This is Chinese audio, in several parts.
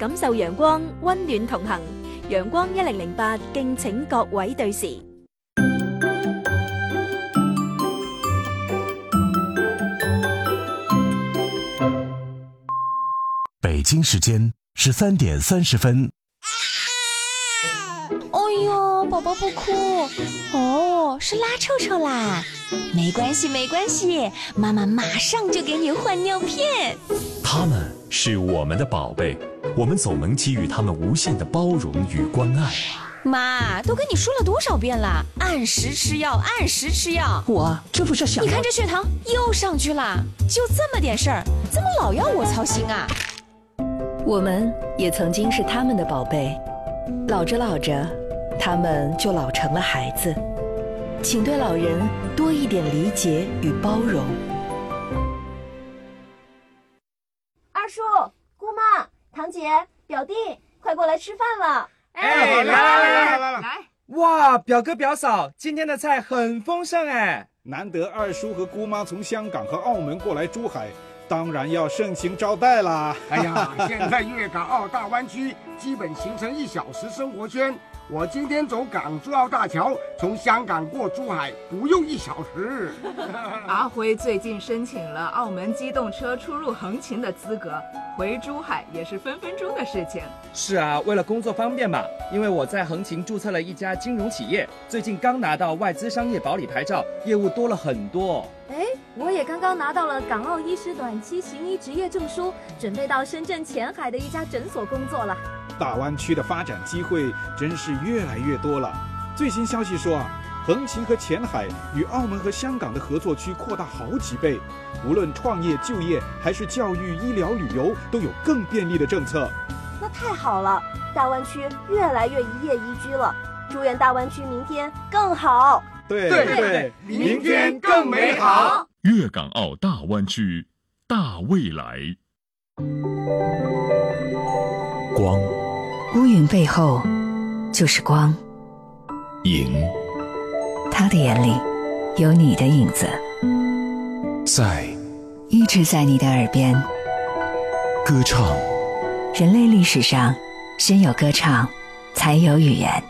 感受陽光，溫暖同行。陽光1008，敬請各位對時。 北京时间13点30分。 哎呦，宝宝不哭哦，是拉臭臭啦。没关系没关系，妈妈马上就给你换尿片。 他们是我们的宝贝，我们总能给予他们无限的包容与关爱。 妈，都跟你说了多少遍了，按时吃药，按时吃药。 这不是想…… 你看这血糖又上去了，就这么点事儿，怎么老要我操心啊？ 我们也曾经是他们的宝贝，老着老着，他们就老成了孩子。请对老人多一点理解与包容。 二叔、姑妈、堂姐、表弟，快过来吃饭了！ 哎，来！哇，表哥表嫂，今天的菜很丰盛哎！ 难得二叔和姑妈从香港和澳门过来珠海，当然要盛情招待啦！ 哎呀，现在粤港澳大湾区基本形成1小时生活圈。我今天走港珠澳大桥，从香港过珠海不用1小时。 阿辉最近申请了澳门机动车出入横琴的资格，回珠海也是分分钟的事情。 是啊，为了工作方便嘛，因为我在横琴注册了一家金融企业，最近刚拿到外资商业保理牌照，业务多了很多。 我也刚刚拿到了港澳医师短期行医执业证书，准备到深圳前海的一家诊所工作了。 大湾区的发展机会真是越来越多了。最新消息说横琴和前海与澳门和香港的合作区扩大好几倍，无论创业、就业还是教育、医疗、旅游，都有更便利的政策。 那太好了，大湾区越来越一叶一居了。祝愿大湾区明天更好。 对， 明天更美好。 粤港澳大湾区，大未来。 光， 乌云背后就是光。 影， 他的眼里有你的影子， 在一直在你的耳边。 歌唱， 人类历史上，先有歌唱，才有语言。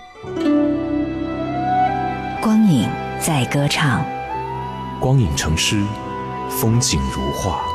光影在歌唱， 光影成诗，风景如画。